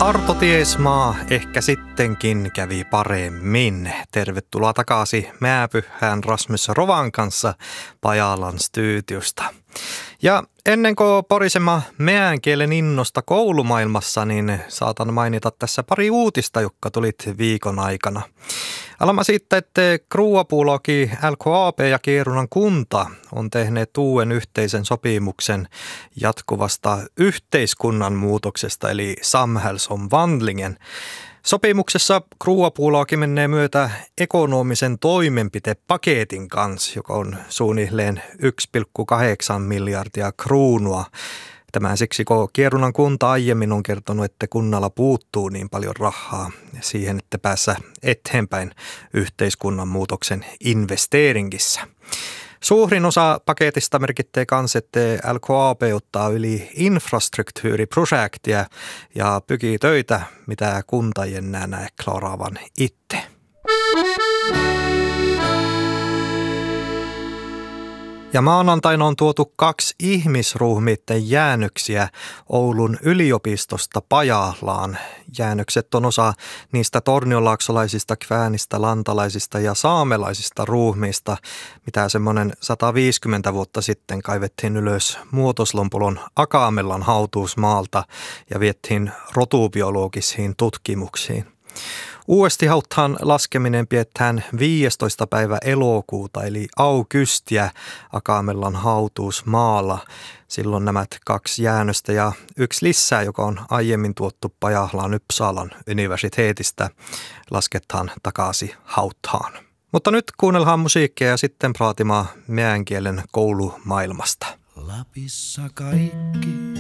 Arto Tiesmaa ehkä sittenkin kävi paremmin. Tervetuloa takaisin Määpyhään Rasmus Rovan kanssa Pajalan studiosta. Ja ennen kuin porisemme meän kielen innosta koulumaailmassa, niin saatan mainita tässä pari uutista, jotka tulit viikon aikana. Alamme siitä, että Kruuapuuloki, LKAB ja Kierunan kunta on tehneet uuden yhteisen sopimuksen jatkuvasta yhteiskunnan muutoksesta, eli samhällsomvandlingen. Sopimuksessa Kruuapuuloki menee myötä ekonomisen toimenpitepaketin kanssa, joka on suunnilleen 1,8 miljardia kruunua. Tämä siksi, kun Kierunan kunta aiemmin on kertonut, että kunnalla puuttuu niin paljon rahaa siihen, että päässä eteenpäin yhteiskunnan muutoksen investeeringissä. Suurin osa paketista merkittää kanssa, että LKAB ottaa yli infrastruktuuriprojektia ja pykii töitä, mitä kunta ei enää näe klaraavan itse. Ja maanantaina on tuotu 2 ihmisruumiitten jäännöksiä Oulun yliopistosta Pajalaan. Jäännökset on osa niistä tornionlaaksolaisista, kväänistä, lantalaisista ja saamelaisista ruumiista, mitä semmoinen 150 vuotta sitten kaivettiin ylös Muotoslompolon Akaamellan hautuusmaalta ja viettiin rotubiologisiin tutkimuksiin. Uudesti hauttaan laskeminen pidetään 15. päivä elokuuta eli augustia Akaamellan hautuusmaalla. Silloin nämä 2 jäännöstä ja 1 lisää, joka on aiemmin tuottu Pajalan Uppsalan universiteetistä, lasketaan takaisin hauttaan. Mutta nyt kuunnellaan musiikkia ja sitten praatimaan meän kielen koulumaailmasta. Lapissa kaikki